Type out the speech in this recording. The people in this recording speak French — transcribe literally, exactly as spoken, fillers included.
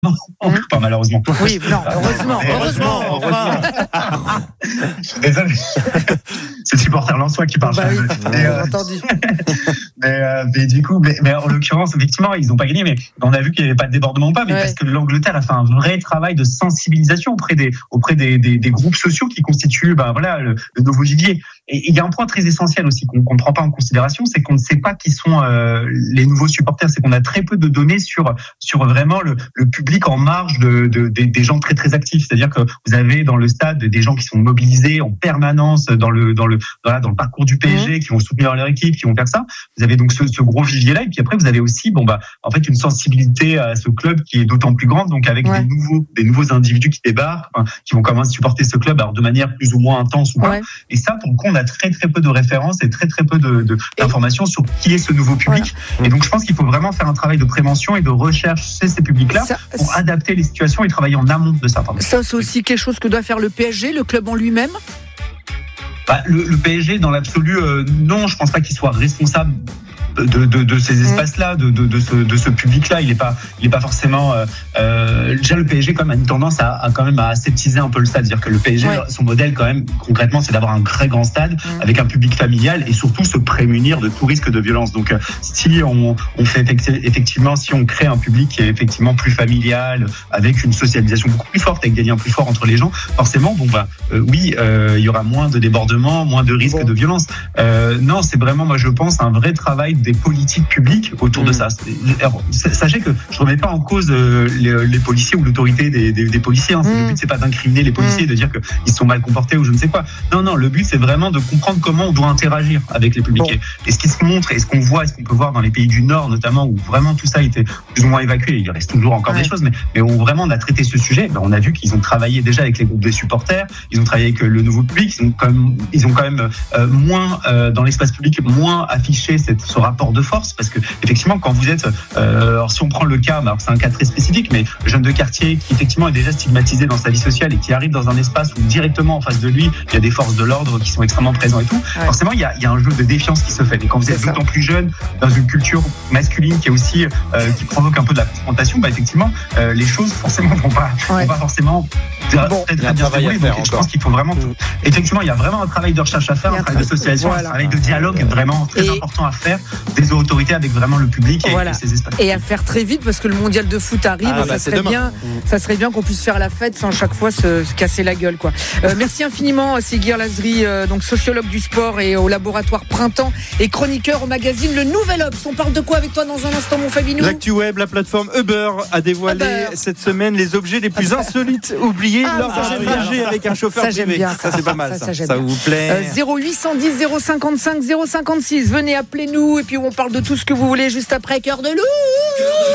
Non, Mmh. pas malheureusement. Oui, non, heureusement, heureusement. heureusement. Je suis désolé. C'est le supporter lensois qui parle. Bah oui, Mais, euh, entendu. mais, euh, mais du coup, mais, mais en l'occurrence, effectivement, ils n'ont pas gagné, mais on a vu qu'il n'y avait pas de débordement ou pas, mais Ouais. parce que l'Angleterre a fait un vrai travail de sensibilisation auprès des auprès des, des, des groupes sociaux qui constituent, bah voilà, le, le nouveau gibier. Et il y a un point très essentiel aussi qu'on qu'on ne prend pas en considération, c'est qu'on ne sait pas qui sont euh, les nouveaux supporters. C'est qu'on a très peu de données sur sur vraiment le, le public en marge de, de, de des gens très très actifs. C'est-à-dire que vous avez dans le stade des gens qui sont mobilisés en permanence dans le dans le voilà, dans le parcours du P S G, mmh. qui vont soutenir leur équipe, qui vont faire ça. Vous avez donc ce, ce gros vivier-là, et puis après vous avez aussi bon bah en fait une sensibilité à ce club qui est d'autant plus grande, donc avec ouais. des nouveaux des nouveaux individus qui débarquent, enfin, qui vont commencer à supporter ce club, alors de manière plus ou moins intense ou pas. Ouais. Et ça, pour le coup, on a très très peu de références et très très peu de, de d'informations sur qui est ce nouveau public. Voilà. Et donc je pense qu'il faut vraiment faire un travail de prévention et de recherche chez ces publics-là ça, pour adapter les situations et travailler en amont de ça. Pardon. Ça, c'est aussi quelque chose que doit faire le P S G, le club en lui-même. Bah, le, le P S G, dans l'absolu, euh, non, je pense pas qu'il soit responsable de, de, de ces espaces-là, de, de, de, ce, de ce public-là. Il n'est pas, il est pas forcément. Euh, euh, déjà, le P S G quand même a une tendance à, à quand même à aseptiser un peu le stade. C'est-à-dire que le P S G, ouais. son modèle quand même concrètement, c'est d'avoir un très grand stade mmh. avec un public familial et surtout se prémunir de tout risque de violence. Donc, si on, on fait effectivement, si on crée un public qui est effectivement plus familial, avec une socialisation beaucoup plus forte, avec des liens plus forts entre les gens, forcément, bon bah euh, oui, euh, il y aura moins de débordements, moins de risques bon. de violence. Euh, non, c'est vraiment, moi je pense, un vrai travail des politiques publiques autour mmh. de ça. Alors, sachez que je ne remets pas en cause euh, les, les policiers ou l'autorité des, des, des policiers. Hein. Mmh. Le but, c'est pas d'incriminer les policiers, mmh. de dire qu'ils sont mal comportés ou je ne sais quoi. Non, non, le but, c'est vraiment de comprendre comment on doit interagir avec les publics. Bon. Et ce qui se montre, et ce qu'on voit, et ce qu'on peut voir dans les pays du Nord, notamment, où vraiment tout ça a été plus ou moins évacué, il reste toujours encore ouais. des choses, mais, mais où vraiment on a traité ce sujet, ben, on a vu qu'ils ont travaillé déjà avec les groupes de supporters, ils ont travaillé avec le nouveau public, ils ont quand même, ils ont quand même euh, moins, euh, dans l'espace public, moins affiché cette, ce rapport de force, parce que effectivement quand vous êtes euh, alors si on prend le cas, alors c'est un cas très spécifique, mais jeune de quartier qui effectivement est déjà stigmatisé dans sa vie sociale et qui arrive dans un espace où directement en face de lui il y a des forces de l'ordre qui sont extrêmement présentes et tout, ouais. forcément il y a, il y a un jeu de défiance qui se fait, et quand vous c'est êtes ça. d'autant plus jeune dans une culture masculine qui est aussi euh, qui provoque un peu de la confrontation, bah effectivement euh, les choses forcément vont pas ouais. vont pas forcément bon, très, très bien se dérouler, donc je pense qu'il faut vraiment tout... effectivement il y a vraiment un travail de recherche à faire, un travail de socialisation, voilà. un travail de dialogue vraiment très et... important à faire des autorités avec vraiment le public et, voilà. et ses espaces. Et à faire très vite parce que le mondial de foot arrive, ah, ça, bah, serait bien, mmh. ça serait bien qu'on puisse faire la fête sans chaque fois se, se casser la gueule, quoi. Euh, merci infiniment Séguir Lazri, euh, donc sociologue du sport et au laboratoire Printemps et chroniqueur au magazine Le Nouvel Obs. On parle de quoi avec toi dans un instant, mon Fabinou ? L'actu web, la plateforme Uber a dévoilé Uber. cette semaine les objets les plus insolites oubliés ah, lors d'un trajet avec un chauffeur ça, privé. Bien, ça, ça c'est pas mal. Ça, ça, ça, ça vous plaît euh, zéro huit cent dix zéro cinquante-cinq zéro cinquante-six. Venez appeler nous et puis on parle de tout ce que vous voulez juste après Cœur de Loup.